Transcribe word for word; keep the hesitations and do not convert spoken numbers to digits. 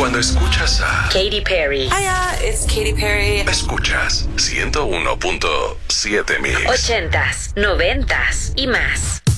Cuando escuchas a Katy Perry. Hiya, it's Katy Perry. Escuchas ciento uno punto siete Mix. Ochentas, noventas y más.